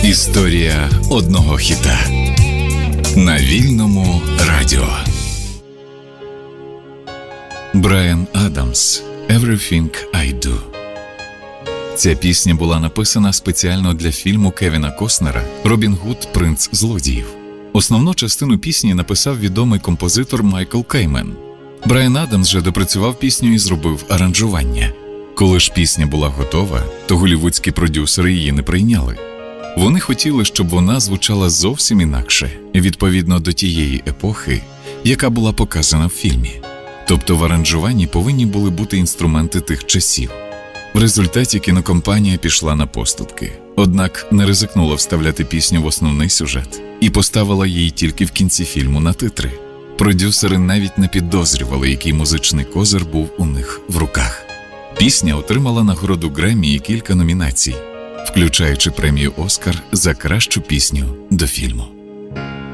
Історія одного хіта на Вільному радіо. Брайан Адамс «Everything I Do». Ця пісня була написана спеціально для фільму Кевіна Костнера «Робін Гуд. Принц злодіїв». Основну частину пісні написав відомий композитор Майкл Кеймен. Брайан Адамс же допрацював пісню і зробив аранжування. Коли ж пісня була готова, то голлівудські продюсери її не прийняли. Вони хотіли, щоб вона звучала зовсім інакше, відповідно до тієї епохи, яка була показана в фільмі. Тобто в аранжуванні повинні були бути інструменти тих часів. В результаті кінокомпанія пішла на поступки, однак не ризикнула вставляти пісню в основний сюжет і поставила її тільки в кінці фільму на титри. Продюсери навіть не підозрювали, який музичний козир був у них в руках. Пісня отримала нагороду Греммі і кілька номінацій, включаючи премію «Оскар» за кращу пісню до фільму.